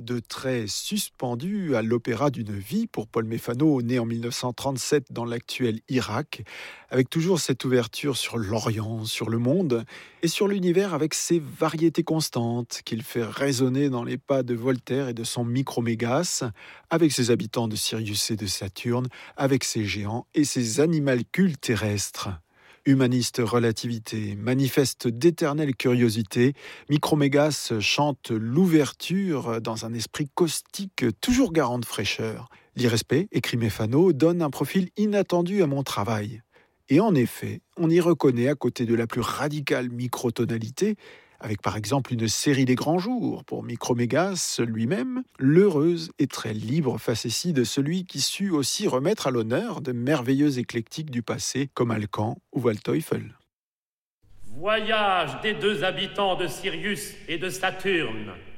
de traits suspendus à l'opéra d'une vie pour Paul Méphano, né en 1937 dans l'actuel Irak, avec toujours cette ouverture sur l'Orient, sur le monde et sur l'univers avec ses variétés constantes qu'il fait résonner dans les pas de Voltaire et de son Micromégas, avec ses habitants de Sirius et de Saturne, avec ses géants et ses animalcules terrestres. Humaniste relativité, manifeste d'éternelle curiosité, Micromégas chante l'ouverture dans un esprit caustique toujours garant de fraîcheur. L'irrespect, écrit Méphano, donne un profil inattendu à mon travail. Et en effet, on y reconnaît à côté de la plus radicale microtonalité, avec par exemple une série des grands jours pour Micromégas lui-même, l'heureuse et très libre facétie de celui qui sut aussi remettre à l'honneur de merveilleux éclectiques du passé comme Alcan ou Waldteufel. Voyage des deux habitants de Sirius et de Saturne.